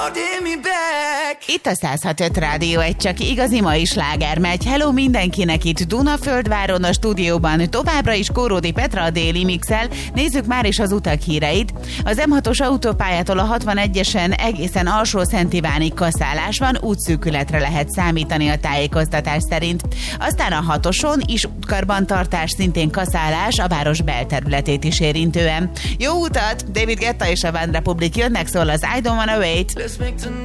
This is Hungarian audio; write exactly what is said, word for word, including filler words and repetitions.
Itt a száz hat öt Rádió, egy csak igazi mai sláger megy. Hello mindenkinek, itt Dunaföldváron a stúdióban. Továbbra is Kóródi Petra a déli mixel. Nézzük már is az utak híreit. Az M hatos autópályától a hatvanegyesen egészen Alsó-Szent-Ivánig kaszálás van, útszűkületre lehet számítani a tájékoztatás szerint. Aztán a hatoson is útkarbantartás, szintén kaszálás a város belterületét is érintően. Jó utat! David Guetta és a One Republic jönnek, szól az I Don't Wanna Wait.